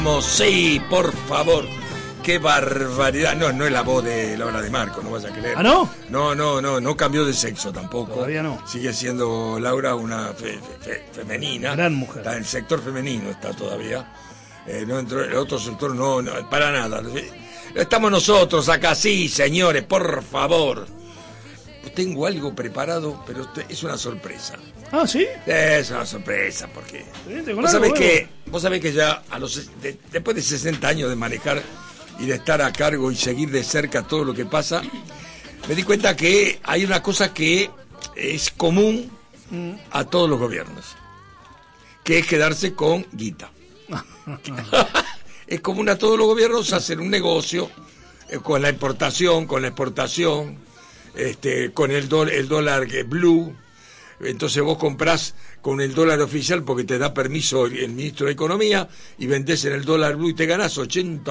Sí, por favor. Qué barbaridad. No es la voz de Laura de Marco, no vaya a creer. ¿Ah, no? No cambió de sexo tampoco. Todavía no. Sigue siendo Laura una femenina. Gran mujer. Está en el sector femenino, está todavía. No entró en el otro sector, no, para nada. Estamos nosotros acá, sí, señores, por favor. Tengo algo preparado, pero es una sorpresa. Ah, ¿sí? Es una sorpresa, porque vos sabés que ya después de 60 años de manejar y de estar a cargo y seguir de cerca todo lo que pasa, me di cuenta que hay una cosa que es común a todos los gobiernos, que es quedarse con guita. Es común a todos los gobiernos hacer un negocio con la importación, con la exportación, con el dólar blue. Entonces vos comprás con el dólar oficial porque te da permiso el ministro de Economía y vendés en el dólar blue y te ganás 80%,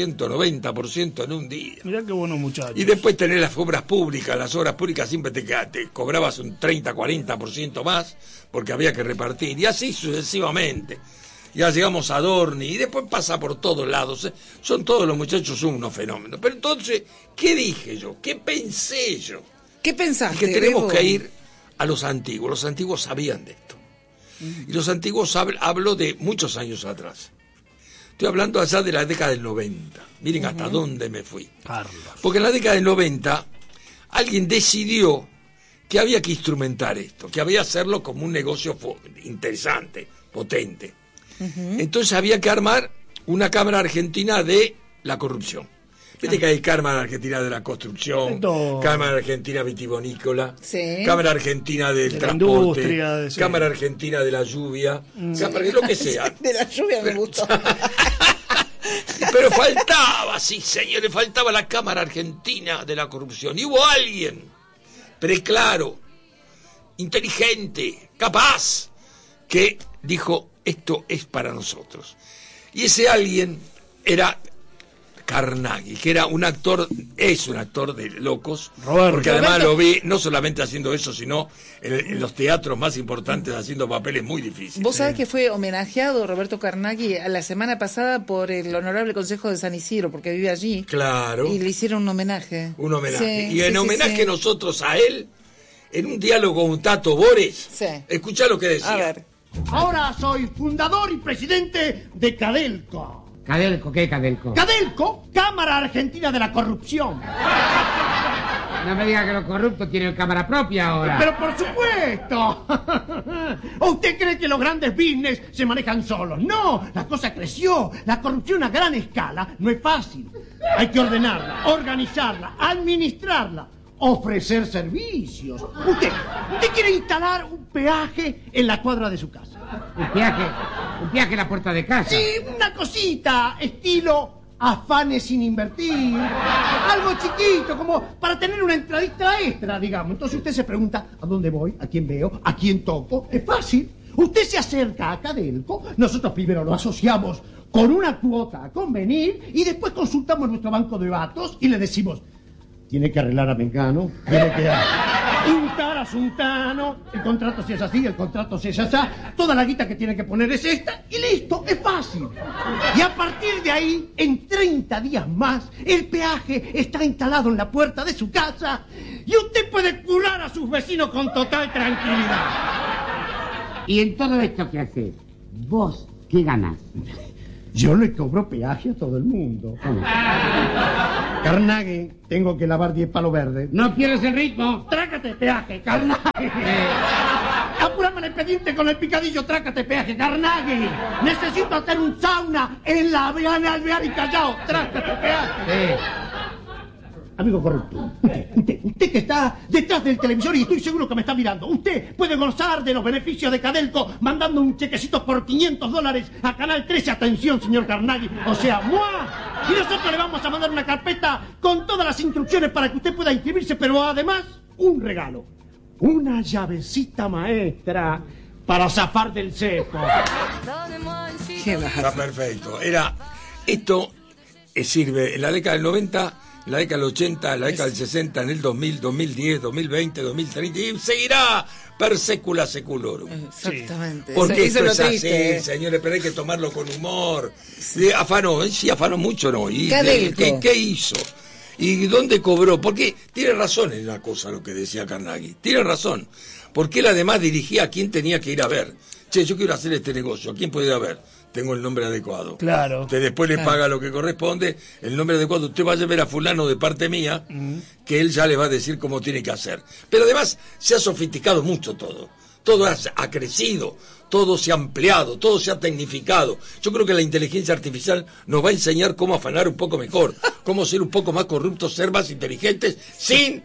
90% en un día. Mirá qué buenos muchachos. Y después tenés las obras públicas. Las obras públicas siempre te cobrabas un 30, 40% más porque había que repartir. Y así sucesivamente. Ya llegamos a Dorni y después pasa por todos lados. Son todos los muchachos, son unos fenómenos. Pero entonces, ¿qué dije yo? ¿Qué pensé yo? ¿Qué pensaste? Que tenemos Bebo? que ir a los antiguos. Los antiguos sabían de esto. Y los antiguos hablo de muchos años atrás. Estoy hablando allá de la década del 90. Miren hasta dónde me fui. Carlos. Porque en la década del 90 alguien decidió que había que instrumentar esto, que había que hacerlo como un negocio interesante, potente. Entonces había que armar una Cámara Argentina de la corrupción. Viste que hay Cámara Argentina de la construcción, Cámara Argentina vitivinícola, sí. Cámara Argentina del transporte, Cámara Argentina de la lluvia, Cámara de lo que sea. De la lluvia me gustó. Pero faltaba, sí señores, faltaba la Cámara Argentina de la corrupción. Y hubo alguien preclaro, inteligente, capaz, que dijo: esto es para nosotros. Y ese alguien era Carnaghi, que era es un actor de locos, porque además lo vi no solamente haciendo eso, sino en los teatros más importantes haciendo papeles muy difíciles. Vos sabés que fue homenajeado Roberto Carnaghi la semana pasada por el Honorable Consejo de San Isidro, porque vive allí. Claro. Y le hicieron un homenaje. Un homenaje. Sí, y en homenaje nosotros a él, en un diálogo con Tato Bores, escuchá lo que decía. A ver. Ahora soy fundador y presidente de Cadelco. ¿Cadelco? ¿Qué Cadelco? Cadelco, Cámara Argentina de la Corrupción. No me diga que los corruptos tienen cámara propia ahora. Pero por supuesto. ¿O usted cree que los grandes business se manejan solos? No, la cosa creció. La corrupción a gran escala no es fácil. Hay que ordenarla, organizarla, administrarla, ofrecer servicios. Usted quiere instalar un peaje en la cuadra de su casa. ¿Un peaje en la puerta de casa? Sí, una cosita, estilo afanes sin invertir. Algo chiquito, como para tener una entradita extra, digamos. Entonces usted se pregunta: ¿a dónde voy? ¿A quién veo? ¿A quién toco? Es fácil. Usted se acerca a Cadelco, nosotros primero lo asociamos con una cuota a convenir y después consultamos nuestro banco de datos y le decimos: tiene que arreglar a Mengano, tiene que untar a Suntano, el contrato si es así, el contrato si es así, toda la guita que tiene que poner es esta, y listo, es fácil. Y a partir de ahí, en 30 días más, el peaje está instalado en la puerta de su casa y usted puede curar a sus vecinos con total tranquilidad. ¿Y en todo esto qué haces? ¿Vos qué ganás? Yo le cobro peaje a todo el mundo. Carnaghi, tengo que lavar 10 palos verdes. No pierdes el ritmo. Trácate peaje, Carnaghi. Apúrame el expediente con el picadillo, trácate peaje, Carnaghi. Necesito hacer un sauna en la Alvear y Callao. Trácate peaje. Amigo corrupto, usted que está detrás del televisor y estoy seguro que me está mirando, usted puede gozar de los beneficios de Cadelco mandando un chequecito por $500 a Canal 13. Atención, señor Carnaghi, o sea, ¡mua! Y nosotros le vamos a mandar una carpeta con todas las instrucciones para que usted pueda inscribirse, pero además, un regalo. Una llavecita maestra para zafar del cepo. Está perfecto. Esto sirve, en la década del 90 la década del 80, la década del 60, en el 2000, 2010, 2020, 2030, y seguirá per secula seculorum. Exactamente. Porque Eso esto lo es así, triste, señores, pero hay que tomarlo con humor. Afanó mucho, ¿no? ¿Y Cadelco. qué hizo? ¿Y dónde cobró? Porque tiene razón en una cosa lo que decía Carnegie. Tiene razón. Porque él además dirigía a quién tenía que ir a ver. Che, yo quiero hacer este negocio, ¿a quién puede ir a ver? Tengo el nombre adecuado. Claro. Usted después le paga lo que corresponde, el nombre adecuado. Usted vaya a ver a fulano de parte mía, que él ya le va a decir cómo tiene que hacer. Pero además se ha sofisticado mucho todo. Todo ha crecido, todo se ha ampliado, todo se ha tecnificado. Yo creo que la inteligencia artificial nos va a enseñar cómo afanar un poco mejor, cómo ser un poco más corruptos, ser más inteligentes, sin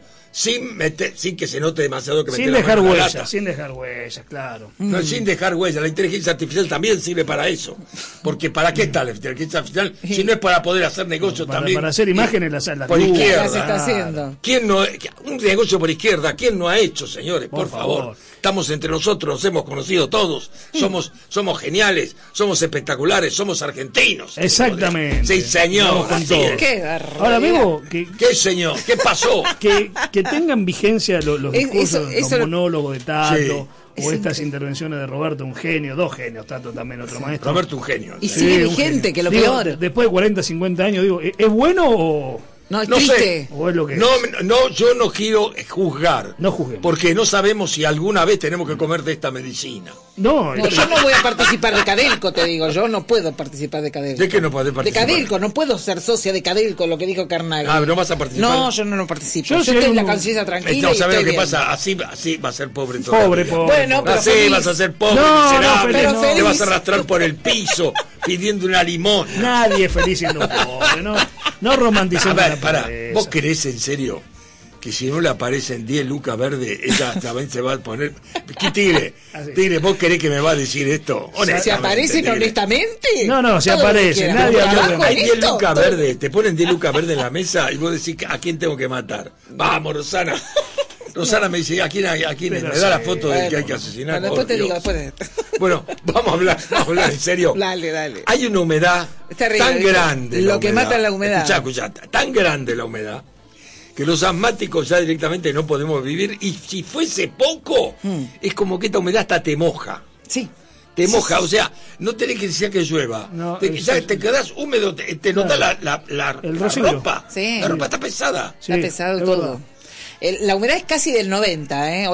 que se note demasiado que sin dejar huellas, claro. No, sin dejar huellas. La inteligencia artificial también sirve para eso. Porque ¿para qué está la inteligencia artificial? Si no es para poder hacer negocios también. Para hacer imágenes por izquierda. se está haciendo. ¿Quién no, un negocio por izquierda, ¿quién no ha hecho, señores? Por favor. Estamos entre nosotros, nos hemos conocido todos. Somos geniales, somos espectaculares, somos argentinos. Exactamente. Sí, señor. Qué barbaridad. Ahora, amigo, ¿Qué, señor? ¿Qué pasó? que tengan vigencia los discursos, los monólogos de Tato, Sí. o estas intervenciones de Roberto, un genio, dos genios, Tato también, otro maestro. Roberto, un genio. Y sigue un vigente, genio. que lo Digo, peor. Después de 40, 50 años, digo, ¿es bueno o...? No, es No triste. sé. ¿O es lo que es? No, yo no quiero juzgar. No juzguemos. Porque no sabemos si alguna vez tenemos que comer de esta medicina. No, No, yo no voy a participar de Cadelco, te digo. Yo no puedo participar de Cadelco. ¿De qué no podés participar? De Cadelco, no puedo ser socia de Cadelco, lo que dijo Carnaghi. Ah, ¿no vas a participar? No, yo no participo. Yo Yo sí estoy en la un- conciencia tranquila. Entonces, y ¿sabes lo estoy que bien. pasa? Así va a ser pobre todo. Pobre. Bueno, pero Así feliz. vas a ser pobre, No, miserable. pero Te feliz. vas a arrastrar por el piso pidiendo una limón. nadie es feliz siendo pobre, no A romanticemos ver, la pará, pobreza. ¿vos creés en serio que si no le aparecen 10 lucas verdes, ella también se va a poner... ¿Qué tigre? Así. Tigre, ¿vos querés que me va a decir esto? ¿Se aparecen Tigre. honestamente? No, se Todo lo que aparecen, quieran. nadie ¿Trabajo habla de- Hay en 10 esto? lucas Todo- verdes, te ponen 10 lucas verdes en la mesa y vos decís, ¿a quién tengo que matar? Vamos, Rosana. Rosana me dice, ¿a quién me Pero da la sí. foto del que hay que asesinar? Bueno, después Por te digo, Dios. después de... Bueno, vamos a hablar en serio. Dale. Hay una humedad Es terrible, tan ¿viste? grande. Lo que mata la humedad. Escuchá, tan grande la humedad que los asmáticos ya directamente no podemos vivir, y si fuese poco, es como que esta humedad hasta te moja. Sí. Te moja, o sea, no tenés que decir que llueva. No, Ya te quedás húmedo, te nota la El rocío. ropa. Sí. La ropa está pesada. Sí, Está pesado es todo. verdad. La humedad es casi del 90,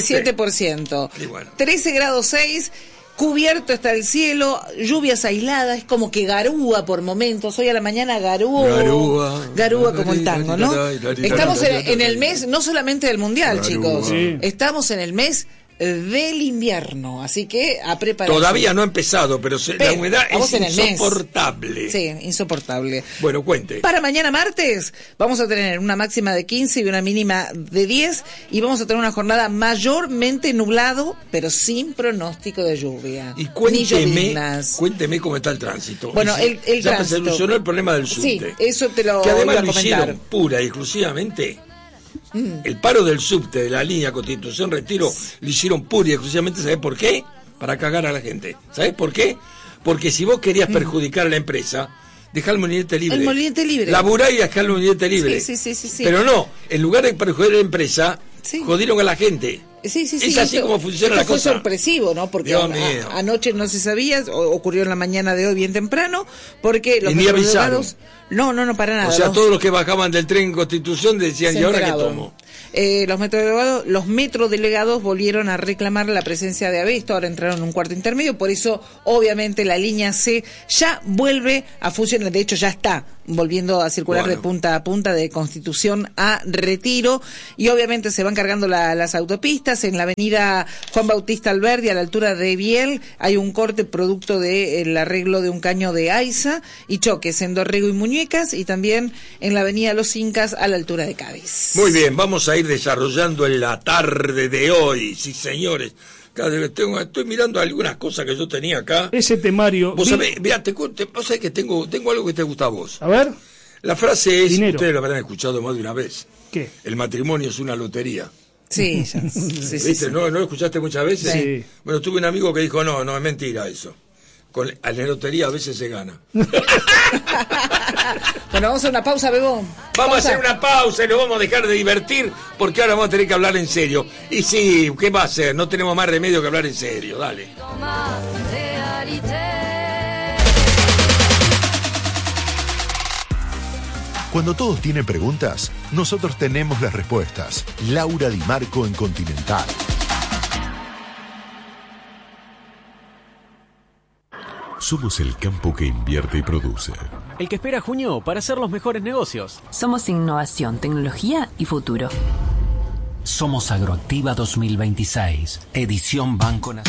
87%. Y bueno. 13 grados 6, cubierto está el cielo, lluvias aisladas, es como que garúa por momentos. Hoy a la mañana garúa como el tango, ¿no? Estamos en el mes, no solamente del Mundial, Garúa. chicos. Sí. Estamos en el mes del invierno, así que a prepararse. Todavía no ha empezado, pero la Pero, humedad vamos es en el mes. insoportable. Sí, insoportable. Bueno, cuente. Para mañana martes vamos a tener una máxima de 15 y una mínima de 10 y vamos a tener una jornada mayormente nublado, pero sin pronóstico de lluvia. Y Ni lloviznas. cuénteme cómo está el tránsito. Bueno, Y el ya tránsito. se solucionó el problema del Sí, subte. eso te lo que además iba a lo comentar. hicieron pura y exclusivamente. El paro del subte de la línea Constitución Retiro lo hicieron pura y exclusivamente, ¿sabés por qué? Para cagar a la gente. ¿Sabés por qué? Porque si vos querías perjudicar a la empresa, dejá el molinete libre. El molinete libre. Laburá y dejá el molinete libre. Sí. Pero no, en lugar de perjudicar a la empresa, Sí. jodieron a la gente. Sí, Es así como funciona esto la fue cosa. sorpresivo, ¿no? Porque Dios mío. anoche no se sabía, ocurrió en la mañana de hoy bien temprano, porque los Y ni metrodelegados... No, para nada. O sea, Los- todos los que bajaban del tren Constitución decían, se ¿y ahora qué enteraron. tomo? Los metrodelegados volvieron a reclamar la presencia de Abesto, ahora entraron en un cuarto intermedio, por eso obviamente la línea C ya vuelve a funcionar, de hecho ya está volviendo a circular Bueno. de punta a punta de Constitución a Retiro, y obviamente se van cargando las autopistas. En la avenida Juan Bautista Alberdi, a la altura de Biel, hay un corte producto del arreglo de un caño de Aiza y choques en Dorrego y Muñecas, y también en la avenida Los Incas a la altura de Cádiz. Muy bien, vamos a ir desarrollando en la tarde de hoy, sí señores. Estoy mirando algunas cosas que yo tenía acá. Ese temario. Vos sabés, mirá, vos sabés que tengo algo que te gusta a vos. A ver, La frase es, Dinero. ustedes lo habrán escuchado más de una vez, ¿qué? el matrimonio es una lotería. Sí, sí. ¿Viste? ¿No lo escuchaste muchas veces? Sí. Bueno, tuve un amigo que dijo, no, es mentira eso. A la lotería a veces se gana. Bueno, vamos a hacer una pausa, Bebo. Vamos a hacer una pausa y nos vamos a dejar de divertir porque ahora vamos a tener que hablar en serio. Y sí, ¿qué va a hacer? No tenemos más remedio que hablar en serio. Dale. Cuando todos tienen preguntas, nosotros tenemos las respuestas. Laura Di Marco en Continental. Somos el campo que invierte y produce. El que espera junio para hacer los mejores negocios. Somos innovación, tecnología y futuro. Somos Agroactiva 2026, edición Banco Nacional.